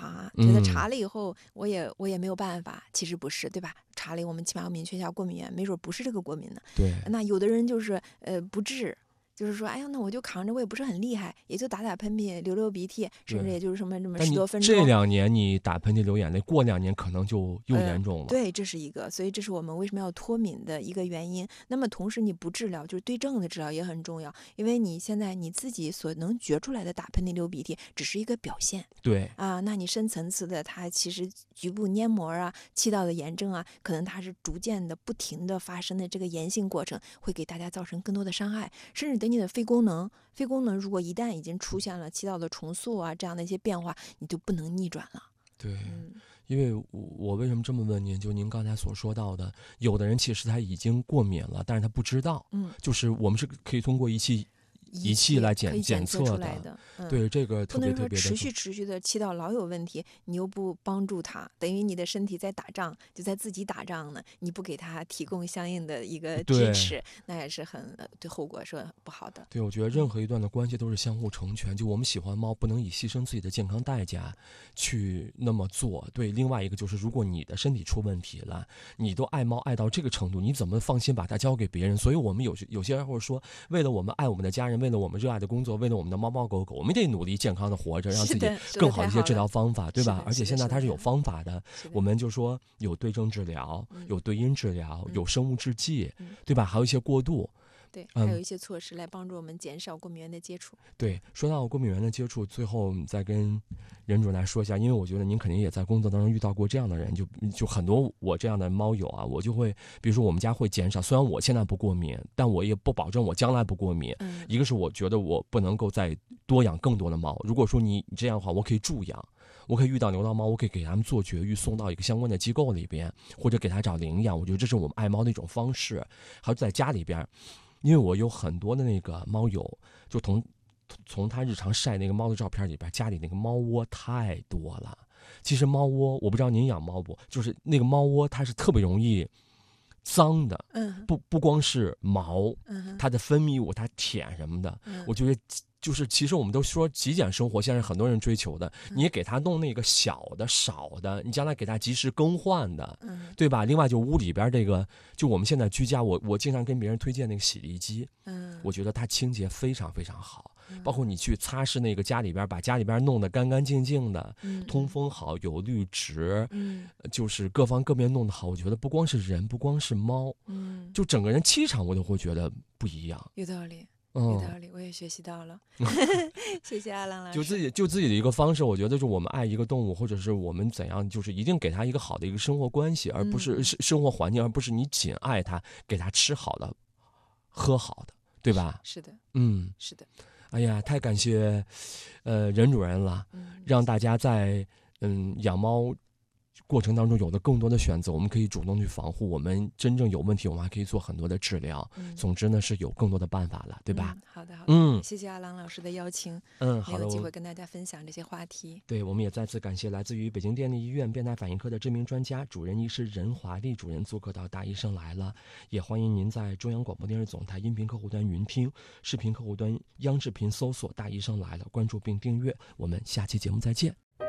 哈，觉得查了以后我也没有办法，其实不是，对吧？查了我们起码要明确一下过敏源，没准不是这个过敏呢。 对， 那有的人就是不治。就是说，哎呀，那我就扛着，我也不是很厉害，也就打打喷嚏、流流鼻涕，甚至也就是什么但 10多分钟。 这2年你打喷嚏、流眼泪，过2年可能就又严重了。 对，这是一个，所以这是我们为什么要脱敏的一个原因。那么同时你不治疗，就是对症的治疗也很重要，因为你现在你自己所能觉出来的打喷嚏、流鼻涕只是一个表现。 对啊，那你深层次的，它其实局部黏膜啊、气道的炎症啊，可能它是逐渐的、不停的发生的这个炎性过程，会给大家造成更多的伤害，甚至对你的肺功能如果一旦已经出现了气道的重塑啊这样的一些变化，你就不能逆转了。 对，因为我为什么这么问您？就您刚才所说到的，有的人其实他已经过敏了，但是他不知道。就是我们是可以通过仪器来检测出来的。 对，这个特别特别的。 不能说持续的气道老有问题，你又不帮助他，等于你的身体在打仗，就在自己打仗呢。你不给他提供相应的一个支持，那也是很对后果是不好的。 对，我觉得任何一段的关系都是相互成全。就我们喜欢猫，不能以牺牲自己的健康代价去那么做。对，另外一个就是，如果你的身体出问题了，你都爱猫爱到这个程度，你怎么放心把它交给别人？所以我们有些人会说，为了我们爱我们的家人，为了我们热爱的工作，为了我们的猫猫狗狗，我们得努力健康的活着，让自己更好的一些治疗方法，对吧？而且现在它是有方法的，我们就说有对症治疗，有对因治疗，有生物制剂，对吧？还有一些过渡。 对，还有一些措施来帮助我们减少过敏源的接触。 对，说到过敏源的接触，最后再跟任主任来说一下，因为我觉得您肯定也在工作当中遇到过这样的人，就很多我这样的猫友啊，我就会，比如说我们家会减少，虽然我现在不过敏，但我也不保证我将来不过敏。一个是我觉得我不能够再多养更多的猫，如果说你这样的话，我可以助养。我可以遇到流浪猫，我可以给他们做绝育，送到一个相关的机构里边，或者给它找领养。我觉得这是我们爱猫的一种方式。还有在家里边，因为我有很多的那个猫友，就从他日常晒那个猫的照片里边，家里那个猫窝太多了。其实猫窝，我不知道您养猫不，就是那个猫窝它是特别容易脏的。不光是毛，它的分泌物，它舔什么的，我觉得。就是其实我们都说极简生活，现在很多人追求的，你也给他弄那个小的少的，你将来给他及时更换的，对吧？另外就屋里边这个，就我们现在居家，我经常跟别人推荐那个洗涤机，我觉得它清洁非常非常好，包括你去擦拭那个家里边，把家里边弄得干干净净的，通风好，有绿植，就是各方各面弄得好，我觉得不光是人，不光是猫，就整个人气场我都会觉得不一样。 有道理。有道理，我也学习到了。谢谢阿郎老师。 就自己的一个方式，我觉得是我们爱一个动物，或者是我们怎样，就是一定给它一个好的一个生活关系，而不是生活环境，而不是你仅爱它，给它吃好的、喝好的，对吧？ 是的，是的。 哎呀，太感谢任主任了，让大家在养猫过程当中有了更多的选择，我们可以主动去防护，我们真正有问题我们还可以做很多的治疗。总之呢是有更多的办法了，对吧？ 好的。谢谢阿郎老师的邀请。 好的， 有机会跟大家分享这些话题。 对，我们也再次感谢来自于北京电力医院变态反应科的知名专家主任医师任华丽主任做客到大医生来了，也欢迎您在中央广播电视总台音频客户端云听，视频客户端央视频搜索大医生来了，关注并订阅，我们下期节目再见。